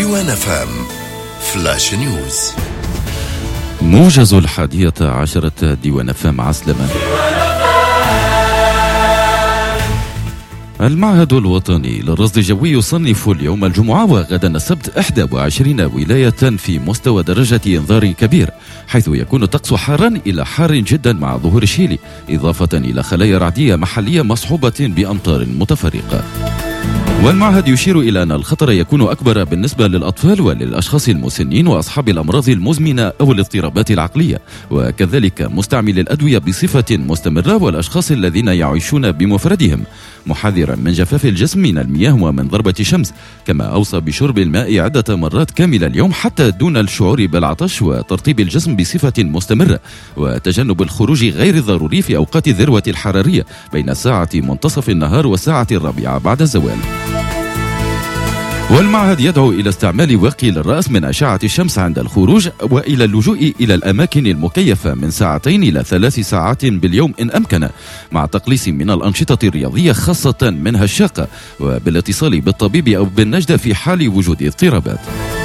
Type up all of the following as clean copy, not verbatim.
ديوان فام فلاش نيوز. موجز 11 ديوان فام عسلمة. المعهد الوطني للرصد الجوي يصنف اليوم الجمعة وغدا السبت 21 ولاية في مستوى درجة إنذار كبير، حيث يكون الطقس حارا إلى حار جدا مع ظهور الشيلي، إضافة إلى خلايا رعدية محلية مصحوبة بأمطار متفرقة. والمعهد يشير إلى أن الخطر يكون أكبر بالنسبة للأطفال وللأشخاص المسنين وأصحاب الأمراض المزمنة أو الاضطرابات العقلية، وكذلك مستعمل الأدوية بصفة مستمرة والأشخاص الذين يعيشون بمفردهم، محذرا من جفاف الجسم من المياه ومن ضربة الشمس، كما أوصى بشرب الماء عدة مرات كاملة اليوم حتى دون الشعور بالعطش، وترطيب الجسم بصفة مستمرة، وتجنب الخروج غير الضروري في أوقات الذروة الحرارية بين ساعة منتصف النهار والساعة 4 بعد الزوال. والمعهد يدعو إلى استعمال واقي للرأس من أشعة الشمس عند الخروج، وإلى اللجوء إلى الأماكن المكيفة من 2 إلى 3 ساعات باليوم إن أمكن، مع تقليص من الأنشطة الرياضية خاصة منها الشاقة، وبالاتصال بالطبيب أو بالنجدة في حال وجود اضطرابات.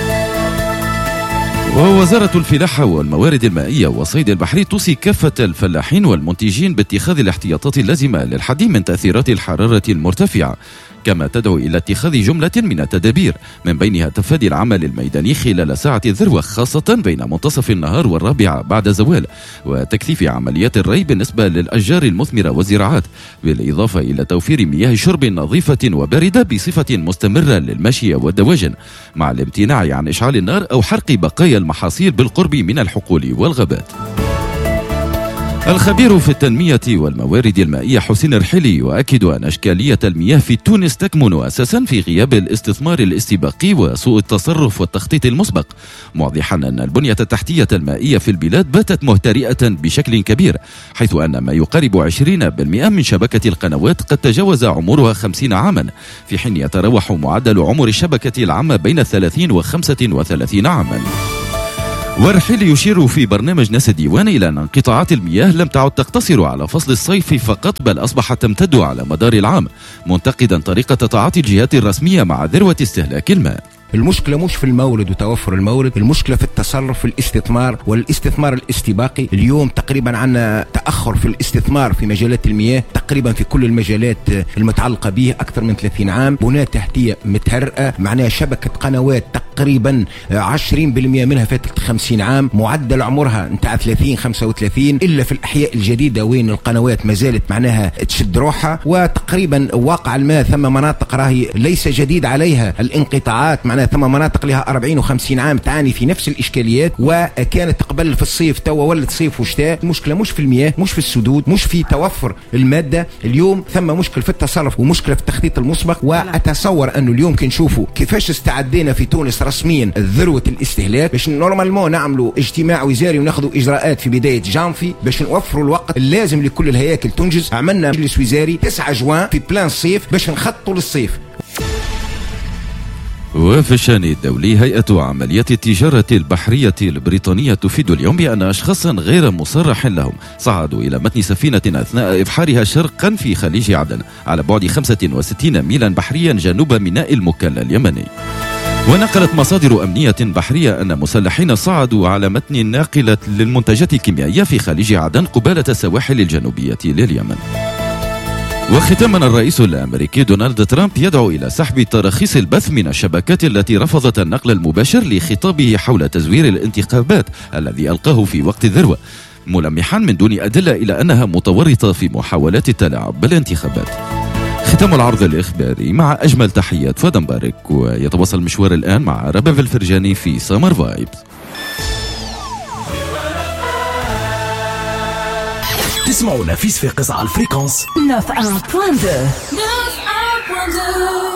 ووزارة الفلاحة والموارد المائية والصيد البحري توصي كافة الفلاحين والمنتجين باتخاذ الاحتياطات اللازمة للحد من تأثيرات الحرارة المرتفعة، كما تدعو إلى اتخاذ جملة من التدابير من بينها تفادي العمل الميداني خلال ساعة الذروة خاصة بين منتصف النهار والرابعة بعد زوال، وتكثيف عمليات الري بالنسبة للأشجار المثمرة والزراعات، بالإضافة إلى توفير مياه شرب نظيفة وباردة بصفة مستمرة للماشية والدواجن، مع الامتناع عن إشعال النار أو حرق بقايا المحاصيل بالقرب من الحقول والغابات. الخبير في التنمية والموارد المائية حسين الرحيلي يؤكد أن إشكالية المياه في تونس تكمن أساسا في غياب الاستثمار الاستباقي وسوء التصرف والتخطيط المسبق، موضحا أن البنية التحتية المائية في البلاد باتت مهترئة بشكل كبير، حيث أن ما يقارب 20% من شبكة القنوات قد تجاوز عمرها 50 عاما، في حين يتراوح معدل عمر الشبكة العامة بين 30 و 35 عاما. والرحيلي يشير في برنامج ناس الديوان إلى أن انقطاعات المياه لم تعد تقتصر على فصل الصيف فقط، بل أصبحت تمتد على مدار العام، منتقدا طريقة تعاطي الجهات الرسمية مع ذروة استهلاك الماء. المشكلة مش في المورد وتوفر المورد، المشكلة في التصرف في الاستثمار والاستثمار الاستباقي. اليوم تقريبا عنا تأخر في الاستثمار في مجالات المياه، تقريبا في كل المجالات المتعلقة به أكثر من 30 عام، بنية تحتية متهرئة، معناها شبكة قنوات تقريبا 20% منها فاتت 50 عام، معدل عمرها نتاع 30-35، إلا في الأحياء الجديدة وين القنوات ما زالت معناها تشد روحها، وتقريبا واقع الماء ثم مناطق راهي ليس جديد عليها الانقطاعات، معناها ثم مناطق لها 40 و50 عام تعاني في نفس الإشكاليات، وكانت تقبل في الصيف توا ولد صيف وشتاء. المشكلة مش في المياه، مش في السدود، مش في توفر المادة، اليوم ثم مشكلة في التصرف ومشكلة في التخطيط المسبق. وأتصور أنه اليوم كنشوفوا كيفاش استعدينا في تونس رسميا ذروة الاستهلاك، باش نورمالمون نعملوا اجتماع وزاري وناخذوا إجراءات في بداية جانفي باش نوفروا الوقت اللازم لكل الهياكل تنجز. عملنا مجلس وزاري 9 جوان في بلان الصيف باش نخططوا للصيف. وفي الشأن الدولي، هيئة عمليات التجارة البحرية البريطانية تفيد اليوم بأن أشخاصا غير مصرح لهم صعدوا إلى متن سفينة أثناء إبحارها شرقا في خليج عدن على بعد 65 ميلا بحريا جنوب ميناء المكلا اليمني. ونقلت مصادر أمنية بحرية أن مسلحين صعدوا على متن ناقلة للمنتجات الكيميائية في خليج عدن قبالة السواحل الجنوبية لليمن. وختاما، الرئيس الأمريكي دونالد ترامب يدعو إلى سحب تراخيص البث من الشبكات التي رفضت النقل المباشر لخطابه حول تزوير الانتخابات الذي ألقاه في وقت الذروة، ملمحا من دون أدلة إلى أنها متورطة في محاولات التلاعب بالانتخابات. ختام العرض الإخباري مع أجمل تحيات فؤاد مبارك، ويتواصل المشوار الآن مع رباب الفرجاني في سامر فايبز. تسمعوا نفيس في قصة على الفريكونس 91.2.